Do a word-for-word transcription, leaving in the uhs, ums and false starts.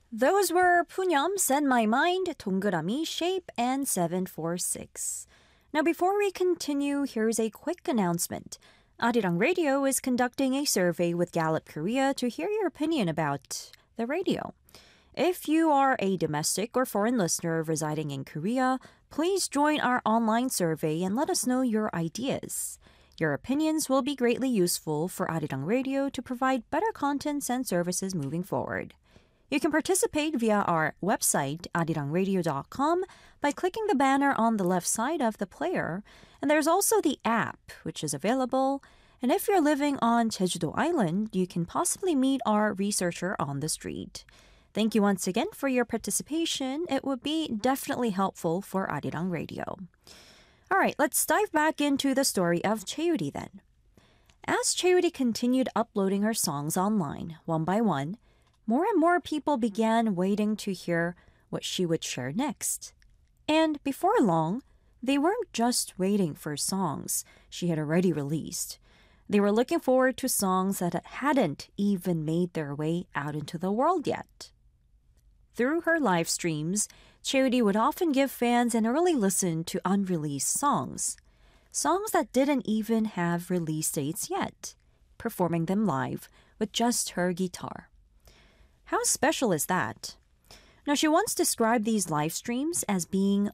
Those were Punyam, Send My Mind, 동그라미, Shape, and seven four six. Now, before we continue, here's a quick announcement. Arirang Radio is conducting a survey with Gallup Korea to hear your opinion about the radio. If you are a domestic or foreign listener residing in Korea, please join our online survey and let us know your ideas. Your opinions will be greatly useful for Arirang Radio to provide better contents and services moving forward. You can participate via our website, arirangradio dot com, by clicking the banner on the left side of the player. And there's also the app, which is available. And if you're living on Jeju-do Island, you can possibly meet our researcher on the street. Thank you once again for your participation. It would be definitely helpful for Arirang Radio. All right, let's dive back into the story of Chaeuri then. As Chaeuri continued uploading her songs online, one by one, more and more people began waiting to hear what she would share next. And before long, they weren't just waiting for songs she had already released. They were looking forward to songs that hadn't even made their way out into the world yet. Through her live streams, Chaeuri would often give fans an early listen to unreleased songs, songs that didn't even have release dates yet, performing them live with just her guitar. How special is that? Now, she once described these live streams as being